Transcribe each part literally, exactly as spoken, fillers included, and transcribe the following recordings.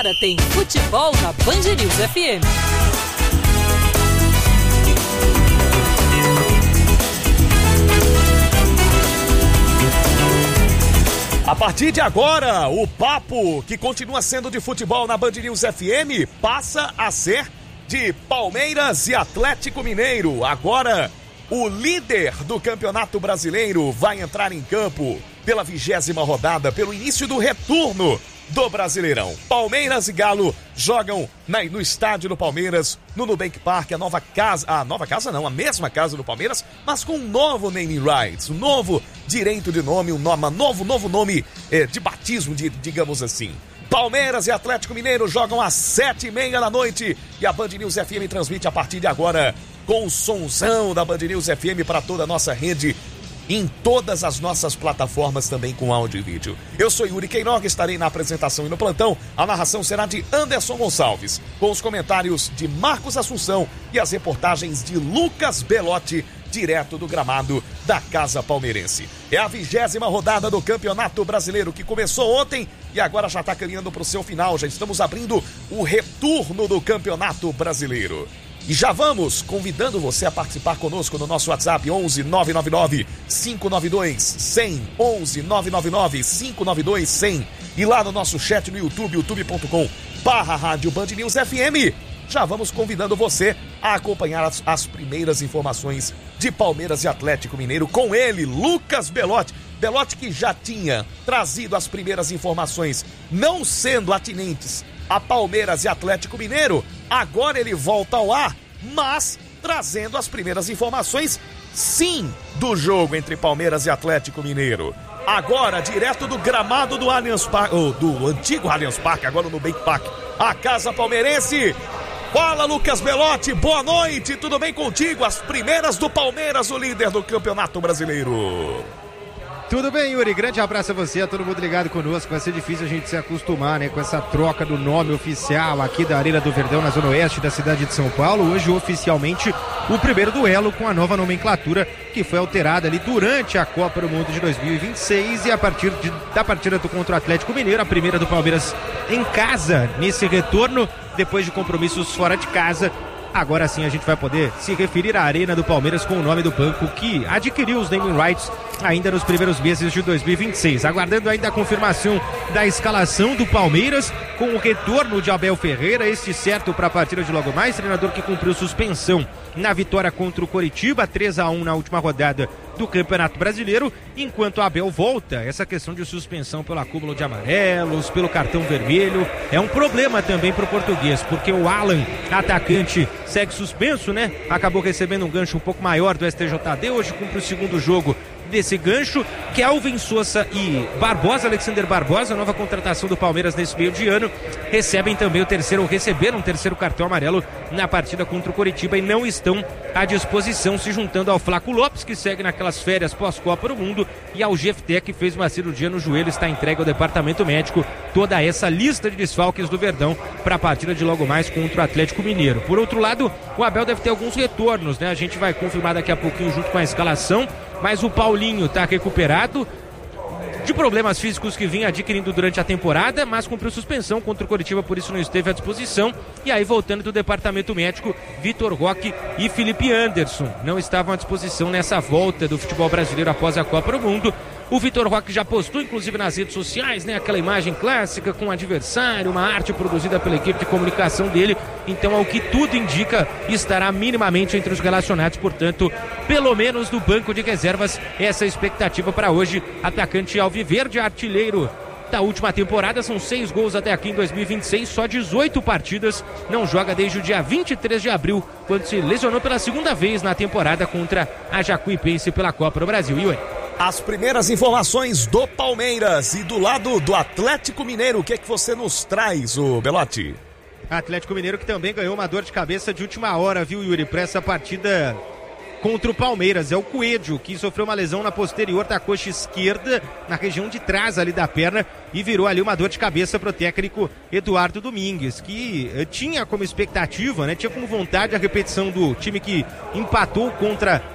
Agora tem futebol na Band News F M. A partir de agora, o papo que continua sendo de futebol na Band News F M passa a ser de Palmeiras e Atlético Mineiro. Agora, o líder do Campeonato Brasileiro vai entrar em campo pela vigésima rodada, pelo início do retorno do Brasileirão. Palmeiras e Galo jogam na, no estádio do Palmeiras, no Nubank Park, a nova casa, a nova casa não, a mesma casa do Palmeiras, mas com um novo naming rights, um novo direito de nome, um nome, novo, novo nome eh, de batismo, de, digamos assim. Palmeiras e Atlético Mineiro jogam às sete e meia da noite e a Band News F M transmite a partir de agora com o sonzão da Band News F M para toda a nossa rede, em todas as nossas plataformas também com áudio e vídeo. Eu sou Yuri Queiroga, estarei na apresentação e no plantão. A narração será de Anderson Gonçalves, com os comentários de Marcos Assunção e as reportagens de Lucas Belotti, direto do gramado da Casa Palmeirense. É a vigésima rodada do Campeonato Brasileiro que começou ontem e agora já está caminhando para o seu final. Já estamos abrindo o retorno do Campeonato Brasileiro. E já vamos convidando você a participar conosco no nosso WhatsApp onze nove nove nove, cinco nove dois, cem, onze nove nove nove, cinco nove dois, cem e lá no nosso chat no YouTube, youtube ponto com barra rádio Band News F M. Já vamos convidando você a acompanhar as, as primeiras informações de Palmeiras e Atlético Mineiro com ele, Lucas Belotti. Belotti que já tinha trazido as primeiras informações, não sendo atinentes a Palmeiras e Atlético Mineiro, agora ele volta ao ar, mas trazendo as primeiras informações, sim, do jogo entre Palmeiras e Atlético Mineiro. Agora, direto do gramado do Allianz Parque, oh, do antigo Allianz Parque, agora no Nubank Park, a Casa Palmeirense. Fala, Lucas Belotti, boa noite, tudo bem contigo? As primeiras do Palmeiras, o líder do Campeonato Brasileiro. Tudo bem, Yuri? Grande abraço a você, a todo mundo ligado conosco. Vai ser difícil a gente se acostumar, né, com essa troca do nome oficial aqui da Arena do Verdão, na zona oeste da cidade de São Paulo. Hoje, oficialmente, o primeiro duelo com a nova nomenclatura que foi alterada ali durante a Copa do Mundo de dois mil e vinte e seis e a partir de, da partida do contra o Atlético Mineiro, a primeira do Palmeiras em casa nesse retorno, depois de compromissos fora de casa. Agora sim a gente vai poder se referir à Arena do Palmeiras com o nome do banco que adquiriu os naming rights ainda nos primeiros meses de dois mil e vinte e seis. Aguardando ainda a confirmação da escalação do Palmeiras com o retorno de Abel Ferreira, este certo para a partida de logo mais, treinador que cumpriu suspensão na vitória contra o Coritiba, três a um na última rodada do Campeonato Brasileiro, enquanto Abel volta. Essa questão de suspensão pelo acúmulo de amarelos, pelo cartão vermelho, é um problema também para o português, porque o Alan, atacante, segue suspenso, né? Acabou recebendo um gancho um pouco maior do S T J D, hoje cumpre o segundo jogo desse gancho. Kelvin Sousa e Barbosa, Alexander Barbosa, nova contratação do Palmeiras nesse meio de ano, recebem também o terceiro, ou receberam um terceiro cartão amarelo na partida contra o Coritiba e não estão à disposição, se juntando ao Flaco Lopes, que segue naquelas férias pós-Copa do Mundo, e ao Jefté, que fez uma cirurgia no joelho, está entregue ao departamento médico. Toda essa lista de desfalques do Verdão para a partida de logo mais contra o Atlético Mineiro. Por outro lado, o Abel deve ter alguns retornos, né? A gente vai confirmar daqui a pouquinho junto com a escalação, mas o Paulinho está recuperado de problemas físicos que vinha adquirindo durante a temporada, mas cumpriu suspensão contra o Coritiba, por isso não esteve à disposição. E aí, voltando do departamento médico, Vitor Roque e Felipe Anderson não estavam à disposição nessa volta do futebol brasileiro após a Copa do Mundo. O Vitor Roque já postou, inclusive nas redes sociais, né, aquela imagem clássica com o adversário, uma arte produzida pela equipe de comunicação dele. Então, ao que tudo indica, estará minimamente entre os relacionados, portanto, pelo menos no banco de reservas, essa é a expectativa para hoje. Atacante alviverde, artilheiro da última temporada, são seis gols até aqui em dois mil e vinte e seis, só dezoito partidas, não joga desde o dia vinte e três de abril, quando se lesionou pela segunda vez na temporada contra a Jacuipense pela Copa do Brasil. E as primeiras informações do Palmeiras e do lado do Atlético Mineiro, o que é que você nos traz, o Belotti? Atlético Mineiro que também ganhou uma dor de cabeça de última hora, viu, Yuri, para essa partida contra o Palmeiras. É o Coelho, que sofreu uma lesão na posterior da coxa esquerda, na região de trás ali da perna, e virou ali uma dor de cabeça para o técnico Eduardo Domingues, que eh, tinha como expectativa, né, tinha como vontade a repetição do time que empatou contra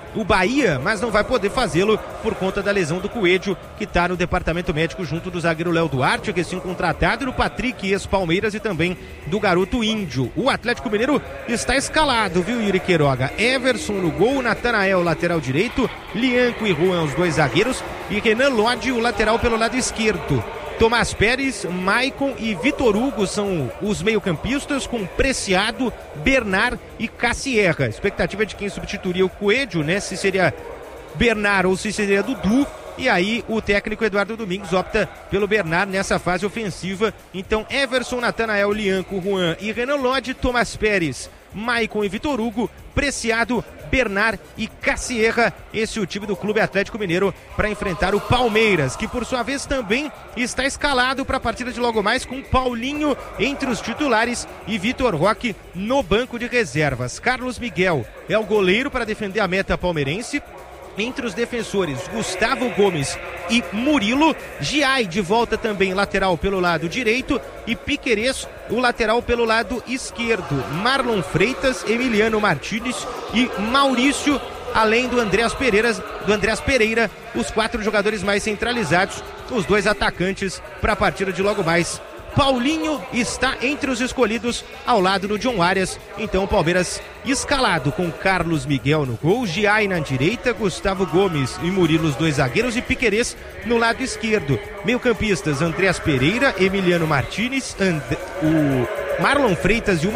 o Bahia, mas não vai poder fazê-lo por conta da lesão do Coelho, que está no departamento médico junto do zagueiro Léo Duarte, recém contratado, do Patrick, ex-Palmeiras, e também do garoto Índio. O Atlético Mineiro está escalado, viu, Yuri Queiroga? Everson no gol, Natanael, lateral direito, Lianco e Juan, os dois zagueiros, e Renan Lodge, o lateral pelo lado esquerdo. Tomás Pérez, Maicon e Vitor Hugo são os meio-campistas, com Preciado, Bernard e Cassierra. Expectativa de quem substituiria o Coelho, né? Se seria Bernard ou se seria Dudu. E aí o técnico Eduardo Domingos opta pelo Bernard nessa fase ofensiva. Então Everson, Natanael, Lianco, Juan e Renan Lodge, Tomás Pérez, Maicon e Vitor Hugo, Preciado, Bernard e Cassierra. Esse é o time do Clube Atlético Mineiro para enfrentar o Palmeiras, que por sua vez também está escalado para a partida de logo mais, com Paulinho entre os titulares e Vitor Roque no banco de reservas. Carlos Miguel é o goleiro para defender a meta palmeirense. Entre os defensores, Gustavo Gomes e Murilo. Giai de volta também, lateral pelo lado direito, e Piquerez, o lateral pelo lado esquerdo. Marlon Freitas, Emiliano Martínez e Maurício, além do Andrés Pereira, do Andrés Pereira, os quatro jogadores mais centralizados, os dois atacantes para a partida de logo mais. Paulinho está entre os escolhidos ao lado do John Arias. Então o Palmeiras escalado com Carlos Miguel no gol, Giai na direita, Gustavo Gomes e Murilo, os dois zagueiros, e Piquerez no lado esquerdo. Meio-campistas, Andrés Pereira, Emiliano Martínez, And... o Marlon Freitas e o